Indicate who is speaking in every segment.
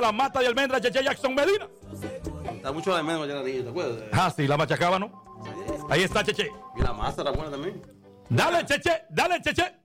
Speaker 1: la mata de almendra Cheche Jackson Medina.
Speaker 2: Está mucho de menos ya la niña, ¿te acuerdas?
Speaker 1: Ah, sí, la machacaba, ¿no? Ahí está Cheche.
Speaker 2: Y la masa era buena también.
Speaker 1: Dale, Cheche, dale, Cheche.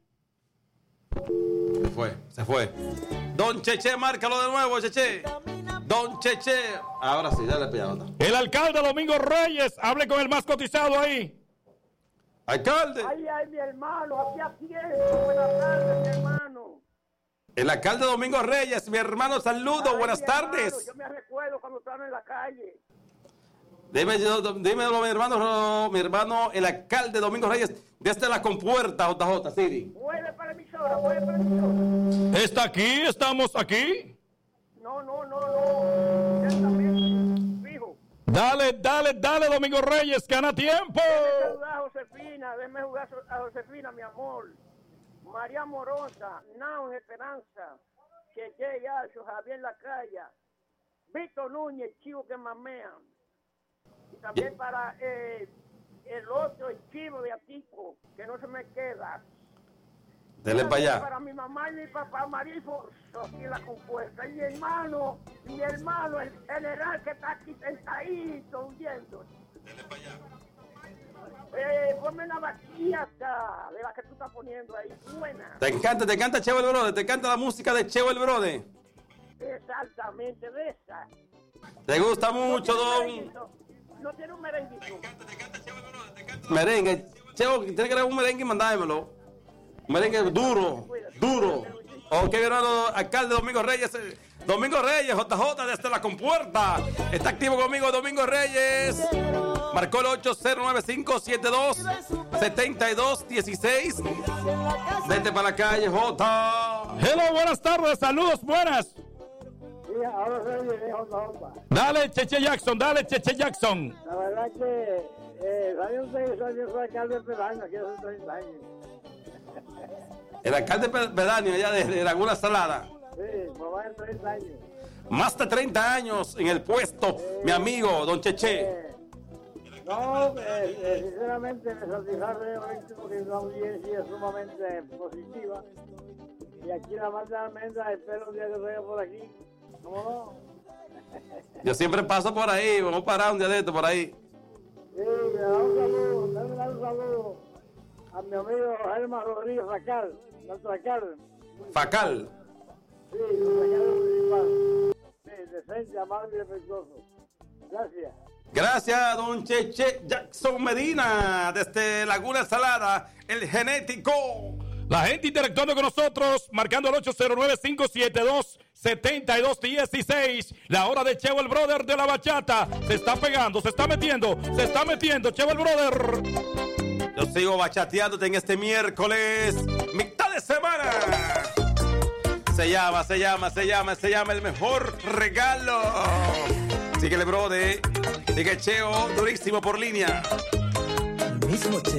Speaker 2: Se fue. Don Cheche, márcalo de nuevo, Cheche. Don Cheche. Ahora sí, dale pelota.
Speaker 1: El alcalde Domingo Reyes, hable con el más cotizado ahí.
Speaker 2: Alcalde.
Speaker 3: Ay, mi hermano, hacía tiempo. Buenas tardes, mi hermano.
Speaker 2: El alcalde Domingo Reyes, mi hermano, saludo, buenas tardes.
Speaker 3: Hermano, yo me recuerdo cuando estaba en la calle.
Speaker 2: Dímelo, mi hermano, el alcalde Domingo Reyes, desde la compuerta, JJ, Siri.
Speaker 3: Vuelve para la emisora.
Speaker 1: ¿Está aquí? ¿Estamos aquí?
Speaker 3: No. Ciertamente, fijo.
Speaker 1: Dale, Domingo Reyes, gana tiempo.
Speaker 3: Déjeme saludar a Josefina, déjeme jugar a Josefina, mi amor. María Morosa, Nao en Esperanza, Cheche Yacho, Javier Lacaya, Víctor Núñez, Chivo que mamea. Y también para el otro, el Chivo de Atico, que no se me queda.
Speaker 2: Dele para allá.
Speaker 3: Para mi mamá y mi papá, Marifo, aquí en la compuesta. Y mi hermano, el general que está aquí sentadito, huyendo.
Speaker 2: Dele para allá.
Speaker 3: Ponme una vaquillata de la que tú estás poniendo ahí, buena.
Speaker 2: Te encanta Cheo el Brother, te encanta la música de Cheo el Brother.
Speaker 3: Exactamente, de esa.
Speaker 2: Te gusta mucho,
Speaker 3: No tiene un merenguito.
Speaker 2: Te encanta Cheo el Brother, te encanta. Merengue, Cheo, tiene que grabar un merengue y mandármelo. Un merengue duro. Ok, hermano, alcalde Domingo Reyes, JJ desde la compuerta. Está activo conmigo Domingo Reyes. Marcó el 809-572-7216. Vete para la calle, J.
Speaker 1: Hello, buenas tardes, saludos, buenas.
Speaker 3: Sí, ahora se oye,
Speaker 1: Dale, Cheche Jackson.
Speaker 3: La verdad que, ¿sabe usted que soy alcalde de Pedaño? Aquí hace 30 años.
Speaker 2: El alcalde pedáneo allá de Laguna Salada.
Speaker 3: Sí, por más de 30 años.
Speaker 2: Más de 30 años en el puesto, mi amigo, don Cheche.
Speaker 3: Sinceramente me satisface porque una audiencia sumamente positiva. Y aquí la Mata de Almendra, espero un día que venga por aquí. ¿Cómo no?
Speaker 2: Yo siempre paso por ahí, vamos a parar un día de esto por ahí.
Speaker 3: Sí, me da un saludo, un saludo a mi amigo Germán Rodríguez Facal,
Speaker 2: Facal.
Speaker 3: Sí, compañero principal. Sí, decente, amable y respetuoso. Gracias.
Speaker 2: Gracias, don Cheche Jackson Medina, desde Laguna Salada, el genético.
Speaker 1: La gente interactuando con nosotros, marcando el 809-572-7216. La hora de Cheo el Brother de la bachata. Se está pegando, se está metiendo, Cheo el Brother.
Speaker 2: Yo sigo bachateándote en este miércoles, mitad de semana. Se llama el mejor regalo. Síguele, brother. Sigue Cheo, durísimo por línea.
Speaker 4: El mismo Cheo.